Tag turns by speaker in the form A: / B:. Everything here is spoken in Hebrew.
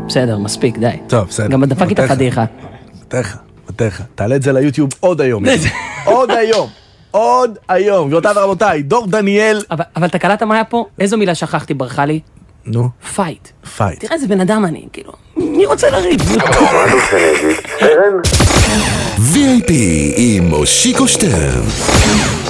A: בסדר, מספיק, די.
B: טוב, בסדר.
A: גם דפק איתה פדיחה.
B: מתך. תעלה את זה ליוטיוב עוד היום. עוד היום. גבירותיי ורבותיי, דור דניאל.
A: אבל אתה קלטת מה היה פה? איזו מילה שכחתי, ברכה לי?
B: נו.
A: פייט.
B: פייט.
A: תראה איזה בן אדם אני, כאילו. מי רוצה לריב?
C: VIP עם מושיקו שטרן.